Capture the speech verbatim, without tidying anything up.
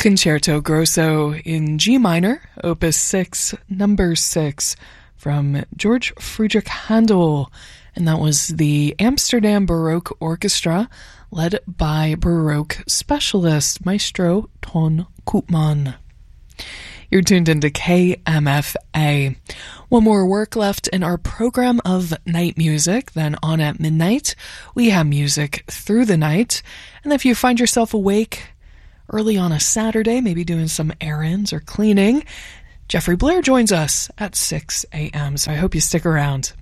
Concerto Grosso in G minor, Opus six, number six, from George Friedrich Handel, and that was the Amsterdam Baroque Orchestra, led by Baroque specialist Maestro Ton Koopman. You're tuned into K M F A. One more work left in our program of night music. Then on at midnight, we have music through the night. And if you find yourself awake early on a Saturday, maybe doing some errands or cleaning, Jeffrey Blair joins us at six a.m. So I hope you stick around.